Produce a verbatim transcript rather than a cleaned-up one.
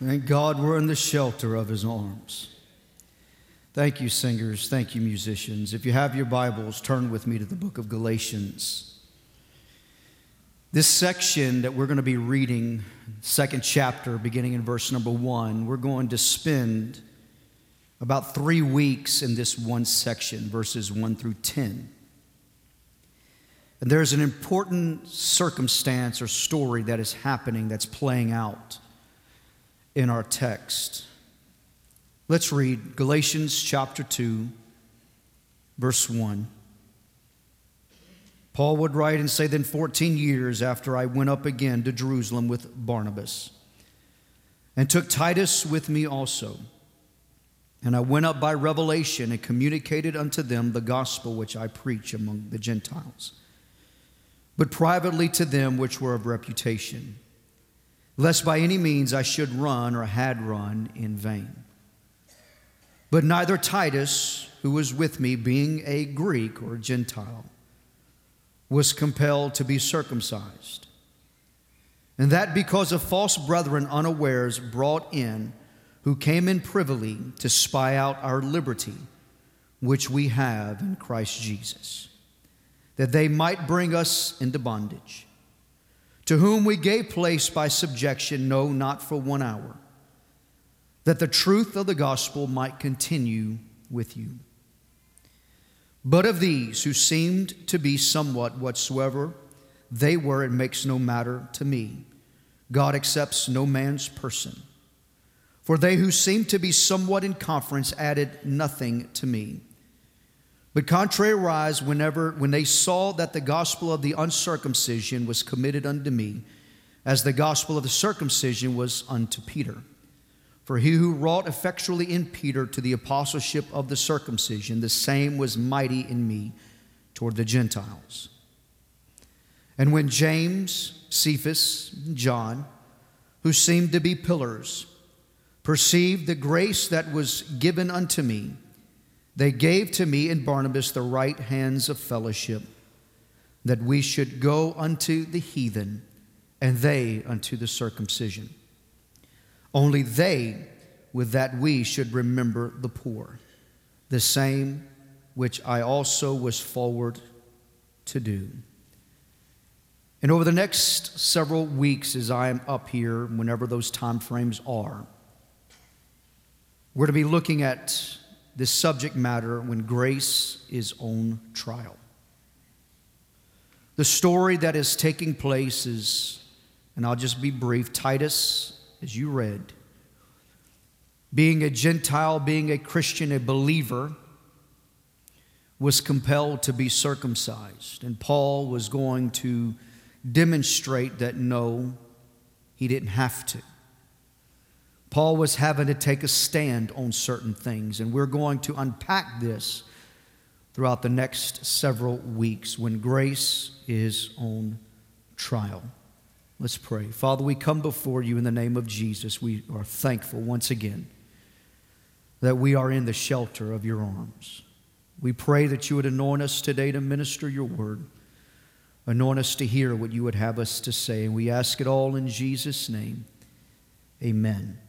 Thank God we're in the shelter of his arms. Thank you, singers. Thank you, musicians. If you have your Bibles, turn with me to the book of Galatians. This section that we're going to be reading, second chapter, beginning in verse number one, we're going to spend about three weeks in this one section, verses one through ten. And there's an important circumstance or story that is happening that's playing out in our text. Let's read Galatians chapter two, verse one. Paul would write and say, "Then fourteen years after I went up again to Jerusalem with Barnabas, and took Titus with me also. And I went up by revelation and communicated unto them the gospel which I preach among the Gentiles, but privately to them which were of reputation, lest by any means I should run or had run in vain. But neither Titus, who was with me, being a Greek or a Gentile, was compelled to be circumcised. And that because of false brethren unawares brought in, who came in privily to spy out our liberty, which we have in Christ Jesus, that they might bring us into bondage, to whom we gave place by subjection, no, not for one hour, that the truth of the gospel might continue with you. But of these who seemed to be somewhat whatsoever they were, it makes no matter to me. God accepts no man's person. For they who seemed to be somewhat in conference added nothing to me. But contrariwise, whenever when they saw that the gospel of the uncircumcision was committed unto me, as the gospel of the circumcision was unto Peter. For he who wrought effectually in Peter to the apostleship of the circumcision, the same was mighty in me toward the Gentiles. And when James, Cephas, and John, who seemed to be pillars, perceived the grace that was given unto me, they gave to me and Barnabas the right hands of fellowship, that we should go unto the heathen, and they unto the circumcision. Only they, with that we should remember the poor, the same which I also was forward to do." And over the next several weeks, as I am up here, whenever those time frames are, we're to be looking at this subject matter, when grace is on trial. The story that is taking place is, and I'll just be brief, Titus, as you read, being a Gentile, being a Christian, a believer, was compelled to be circumcised. And Paul was going to demonstrate that no, he didn't have to. Paul was having to take a stand on certain things, and we're going to unpack this throughout the next several weeks when grace is on trial. Let's pray. Father, we come before you in the name of Jesus. We are thankful once again that we are in the shelter of your arms. We pray that you would anoint us today to minister your word. Anoint us to hear what you would have us to say, and we ask it all in Jesus' name. Amen.